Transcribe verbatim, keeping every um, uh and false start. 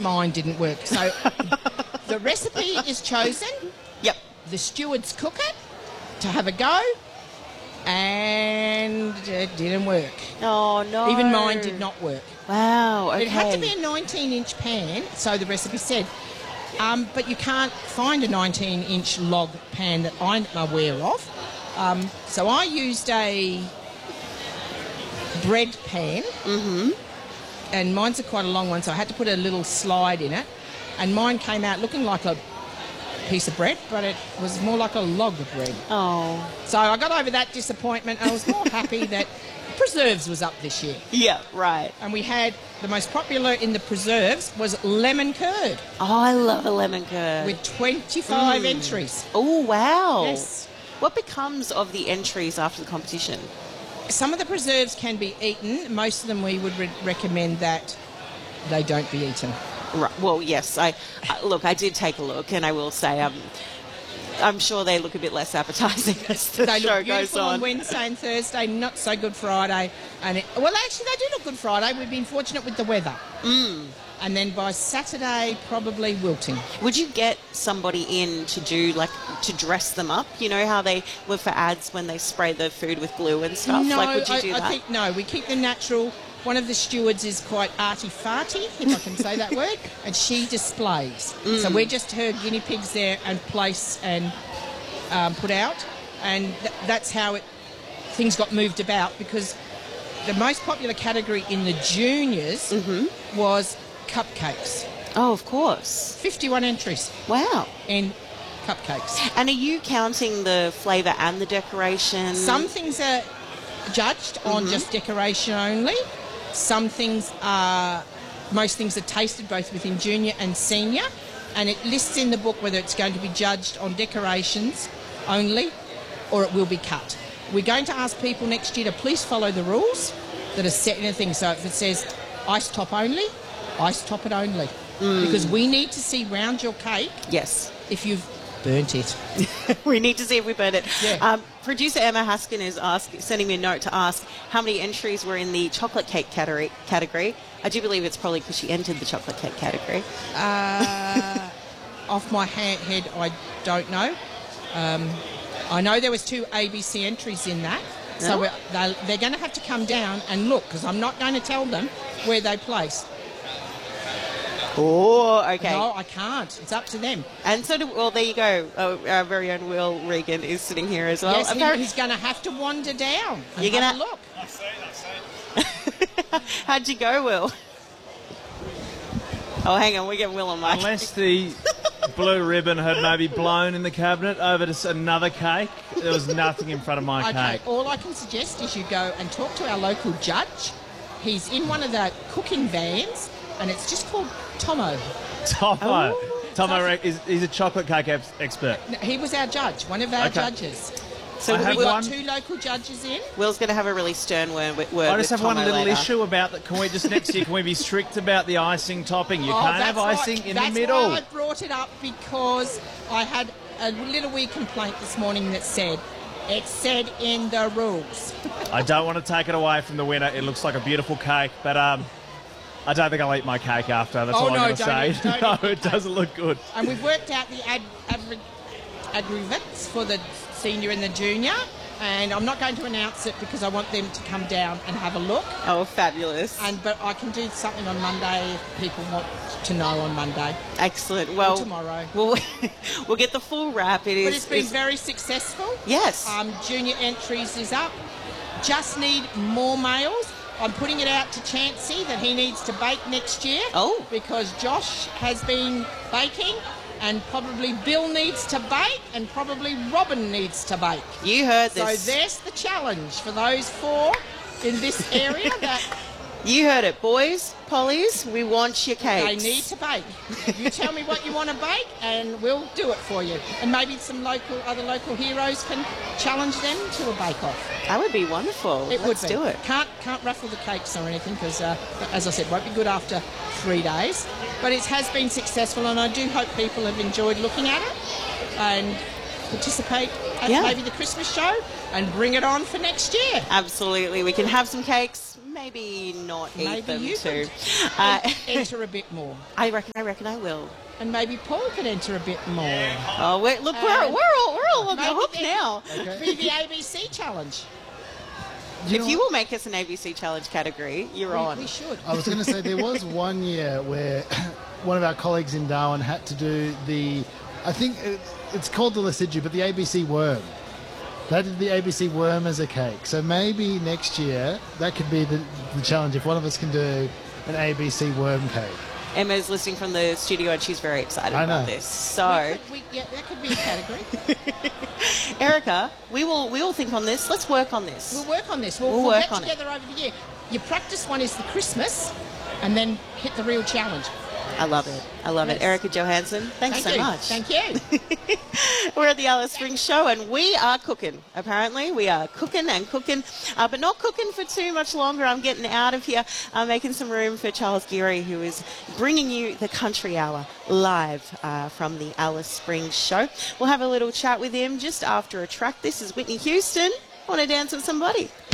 mine didn't work. So the recipe is chosen. Yep. The stewards cook it to have a go, and it didn't work. Oh, no. Even mine did not work. Wow, okay. It had to be a nineteen-inch pan, so the recipe said. Um, but you can't find a nineteen-inch log pan that I'm aware of. Um, so I used a bread pan, Mm-hmm. and mine's a quite a long one, so I had to put a little slide in it, and mine came out looking like a piece of bread, but it was more like a log of bread. Oh. So I got over that disappointment, and I was more happy that preserves was up this year. Yeah, right. And we had, the most popular in the preserves was lemon curd Oh, I love a lemon curd. with twenty-five Mm. entries. Oh, wow. Yes. What becomes of the entries after the competition? Some of the preserves can be eaten. Most of them we would re- recommend that they don't be eaten. Right. Well, yes. I uh, look. I did take a look, and I will say, um, I'm sure they look a bit less appetising as the They show look goes beautiful on. on Wednesday and Thursday, not so good Friday. And it, well, actually, they do look good Friday. We've been fortunate with the weather. Mm. And then by Saturday, probably wilting. Would you get somebody in to do, like, to dress them up? You know how they were for ads when they spray the food with glue and stuff? No, like, would you I, do I that? think no. We keep them natural. One of the stewards is quite arty-farty, if I can say that word, and she displays. Mm. So we're just her guinea pigs there and place and um, put out, and th- that's how it things got moved about, because the most popular category in the juniors Mm-hmm. was cupcakes. Oh, of course. fifty-one entries Wow. in cupcakes. And are you counting the flavour and the decoration? Some things are judged on Mm-hmm. just decoration only. Some things are, most things are tasted both within junior and senior, and it lists in the book whether it's going to be judged on decorations only or it will be cut. We're going to ask people next year to please follow the rules that are set in the thing. So if it says ice top only, ice top it only. Mm. Because we need to see round your cake Yes. if you've burnt it. We need to see if we burned it. Yeah. Um, producer Emma Haskin is ask, sending me a note to ask how many entries were in the chocolate cake category. category. I do believe it's probably because she entered the chocolate cake category. Uh, off my ha- head, I don't know. Um, I know there was two A B C entries in that, so No? we're, they're, they're going to have to come down and look, because I'm not going to tell them where they placed. Oh, okay. No, I can't. It's up to them. And so, do, well, there you go. Oh, our very own Will Regan is sitting here as well. yes, he, Appar- he's going to have to wander down and You're have gonna- a look. I see, I see. How'd you go, Will? Oh, hang on, we get Will on mic. Unless the blue ribbon had maybe blown in the cabinet over to s- another cake, there was nothing in front of my Okay, cake. all I can suggest is you go and talk to our local judge. He's in one of the cooking vans, and it's just called Tomo. Tomo. Oh. Tomo Rec is he's a chocolate cake ex- expert. No, he was our judge, one of our Okay. judges. So I we have We've got one- two local judges in. Will's going to have a really stern word, word I just with have one Tomo little later. issue about that. Can we just next year, can we be strict about the icing topping? You Oh, can't have that's icing right. in That's the middle. why I brought it up, because I had a little wee complaint this morning that said, it said in the rules. I don't want to take it away from the winner. It looks like a beautiful cake, but um, I don't think I'll eat my cake after. That's Oh, all no, I'm going to don't say. eat- don't no, eat your it doesn't look good. And we've worked out the ad, average aggregates for the senior and the junior, and I'm not going to announce it because I want them to come down and have a look. Oh, fabulous. And But I can do something on Monday if people want to know on Monday. Excellent. Well, Or tomorrow. We'll, we'll get the full wrap. It is. But it's been it's- very successful. Yes. Um, junior entries is up. Just need more males. I'm putting it out to Chancey that he needs to bake next year. Oh. Because Josh has been baking, and probably Bill needs to bake, and probably Robin needs to bake. You heard So this. there's the challenge for those four in this area that You heard it, boys, Pollies. We want your they cakes. need to bake. You tell me what you want to bake, and we'll do it for you. And maybe some local, other local heroes can challenge them to a bake-off. That would be wonderful. It Let's would be. do it. Can't can't ruffle the cakes or anything because, uh, as I said, won't be good after three days. But it has been successful, and I do hope people have enjoyed looking at it and participate at Yeah. maybe the Christmas show and bring it on for next year. Absolutely. We can have some cakes maybe not eat Maybe them you too. could Uh, enter a bit more. I reckon. I reckon I will. And maybe Paul could enter a bit more. Oh, we're, look, we're, Um, we're all we're all on the maybe hook then- now. Okay. Be the A B C challenge. You If know you what? will make us an A B C challenge category, you're We, on. we should. I was going to say there was one year where one of our colleagues in Darwin had to do the, I think it, it's called the Lasigi, but the A B C worm. They did the A B C worm as a cake. So maybe next year that could be the, the challenge if one of us can do an A B C worm cake. Emma's listening from the studio and she's very excited I about know. this. So, We could- we- yeah, that could be a category. Erica, we will we will think on this. Let's work on this. We'll work on this. We'll, We'll we'll work get on it. together over the year. Your practice one is the Christmas, and then hit the real challenge. I love it. I love it. Yes. Erica Johansson, thanks Thank so you. much. Thank you. We're at the Alice Springs Show and we are cooking. Apparently, we are cooking and cooking, uh, but not cooking for too much longer. I'm getting out of here, uh, making some room for Charles Geary, who is bringing you the Country Hour live uh, from the Alice Springs Show. We'll have a little chat with him just after a track. This is Whitney Houston. Want to dance with somebody?